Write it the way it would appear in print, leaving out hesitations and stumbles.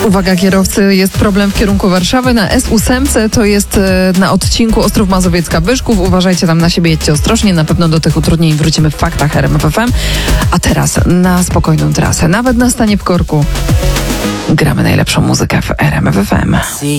Uwaga kierowcy, jest problem w kierunku Warszawy. Na S8 to jest na odcinku Ostrów Mazowiecka-Byszków. Uważajcie tam na siebie, jedźcie ostrożnie. Na pewno do tych utrudnień wrócimy w faktach RMF FM. A teraz na spokojną trasę, nawet na stanie w korku, gramy najlepszą muzykę w RMF FM.